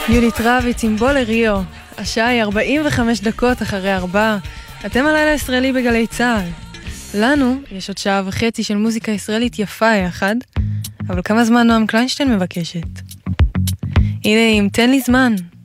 יולית רביץ עם בוא לריו. השעה היא 45 דקות אחרי 4. אתם הלילה הישראלי בגלי צהל. לנו יש עוד שעה וחצי של מוזיקה ישראלית יפה יחד, אבל כמה זמן נועם קליינשטיין מבקשת? הנה עם תן לי זמן.